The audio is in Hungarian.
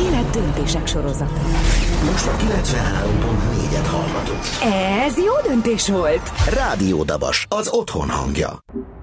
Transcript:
Életdöntések sorozata. Most a 93.4-et hallgatunk. Ez jó döntés volt! Rádió Dabas, az otthon hangja.